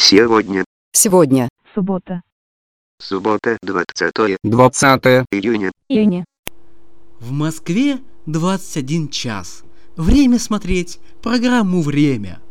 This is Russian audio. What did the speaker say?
Сегодня. Сегодня. Суббота. Суббота, 20 июня. Июня. В Москве 21 час. Время смотреть программу «Время».